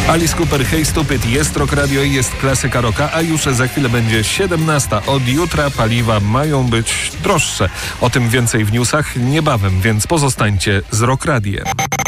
Alice Cooper, Hey Stupid, jest Rock Radio i jest klasyka rocka, a już za chwilę będzie 17. Od jutra paliwa mają być droższe. O tym więcej w newsach niebawem, więc pozostańcie z Rock Radiem.